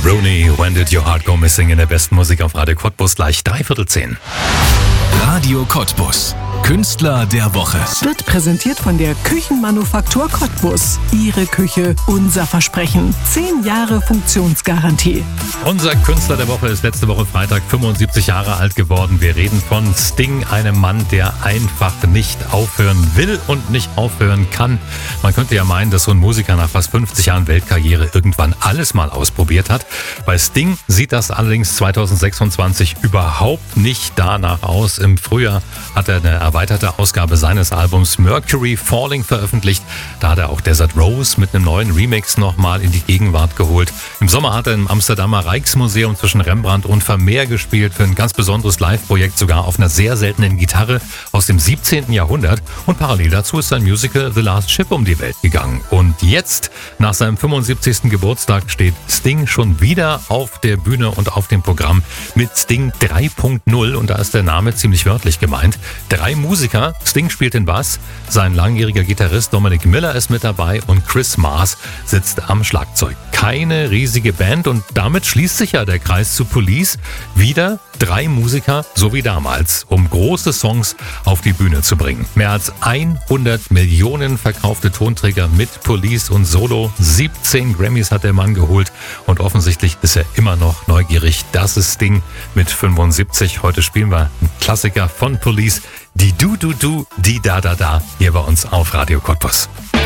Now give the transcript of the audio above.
Rooney, When Did Your Heart Go Missing in der besten Musik auf Radio Cottbus, gleich 9:45. Radio Cottbus. Künstler der Woche. Wird präsentiert von der Küchenmanufaktur Cottbus. Ihre Küche, unser Versprechen. 10 Jahre Funktionsgarantie. Unser Künstler der Woche ist letzte Woche Freitag 75 Jahre alt geworden. Wir reden von Sting, einem Mann, der einfach nicht aufhören will und nicht aufhören kann. Man könnte ja meinen, dass so ein Musiker nach fast 50 Jahren Weltkarriere irgendwann alles mal ausprobiert hat. Bei Sting sieht das allerdings 2026 überhaupt nicht danach aus. Im Frühjahr hat er eine erweiterte Ausgabe seines Albums Mercury Falling veröffentlicht. Da hat er auch Desert Rose mit einem neuen Remix nochmal in die Gegenwart geholt. Im Sommer hat er im Amsterdamer Rijksmuseum zwischen Rembrandt und Vermeer gespielt für ein ganz besonderes Live-Projekt, sogar auf einer sehr seltenen Gitarre aus dem 17. Jahrhundert. Und parallel dazu ist sein Musical The Last Ship um die Welt gegangen. Und jetzt, nach seinem 75. Geburtstag, steht Sting schon wieder auf der Bühne und auf dem Programm mit Sting 3.0. Und da ist der Name ziemlich wörtlich gemeint. 3 Musiker, Sting spielt den Bass, sein langjähriger Gitarrist Dominic Miller ist mit dabei und Chris Mars sitzt am Schlagzeug. Keine riesige Band und damit schließt sich ja der Kreis zu Police. Wieder 3 Musiker, so wie damals, um große Songs auf die Bühne zu bringen. Mehr als 100 Millionen verkaufte Tonträger mit Police und Solo. 17 Grammys hat der Mann geholt und offensichtlich ist er immer noch neugierig. Das ist Sting mit 75. Heute spielen wir einen Klassiker von Police. Die Du, die Da, hier bei uns auf Radio Cottbus.